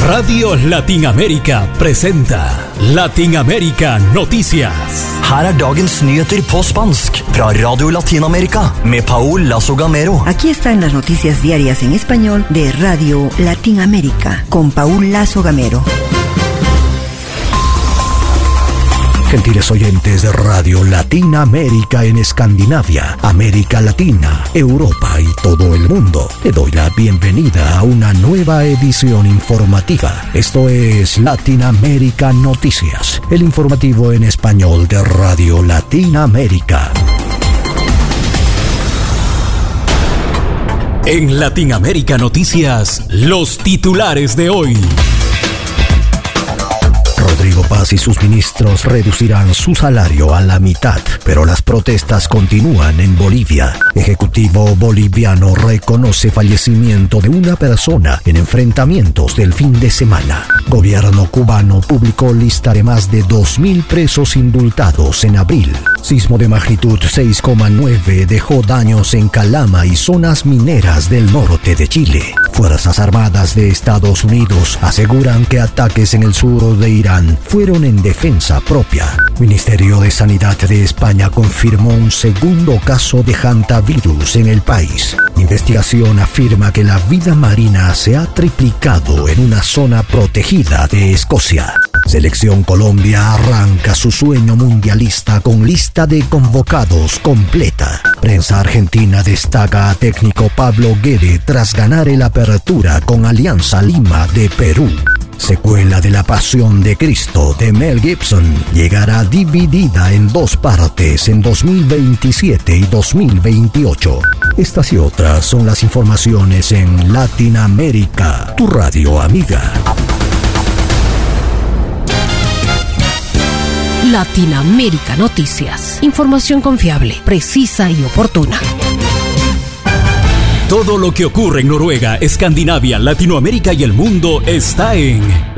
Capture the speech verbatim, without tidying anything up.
Radio Latinoamérica presenta Latinoamérica Noticias. Her er dagens nyheter på spansk fra Radio Latinoamérica med Paul Lazo Gamero. Aquí están las noticias diarias en español de Radio Latinoamérica con Paul Lazo Gamero. Gentiles oyentes de Radio Latinoamérica en Escandinavia, América Latina, Europa y todo el mundo, le doy la bienvenida a una nueva edición informativa. Esto es Latinoamérica Noticias, el informativo en español de Radio Latinoamérica. En Latinoamérica Noticias, los titulares de hoy. Rodrigo Paz y sus ministros reducirán su salario a la mitad, pero las protestas continúan en Bolivia. Ejecutivo boliviano reconoce fallecimiento de una persona en enfrentamientos del fin de semana. Gobierno cubano publicó lista de más de dos mil presos indultados en abril. Sismo de magnitud seis coma nueve dejó daños en Calama y zonas mineras del norte de Chile. Fuerzas Armadas de Estados Unidos aseguran que ataques en el sur de Irán fueron en defensa propia. Ministerio de Sanidad de España confirmó un segundo caso de hantavirus en el país. Investigación afirma que la vida marina se ha triplicado en una zona protegida de Escocia. Selección Colombia arranca su sueño mundialista con lista de convocados completa. Prensa argentina destaca a técnico Pablo Guede tras ganar el Apertura con Alianza Lima de Perú. Secuela de La Pasión de Cristo de Mel Gibson llegará dividida en dos partes en dos mil veintisiete y dos mil veintiocho. Estas y otras son las informaciones en Latinoamérica, tu radio amiga. Latinoamérica Noticias. Información confiable, precisa y oportuna. Todo lo que ocurre en Noruega, Escandinavia, Latinoamérica y el mundo está en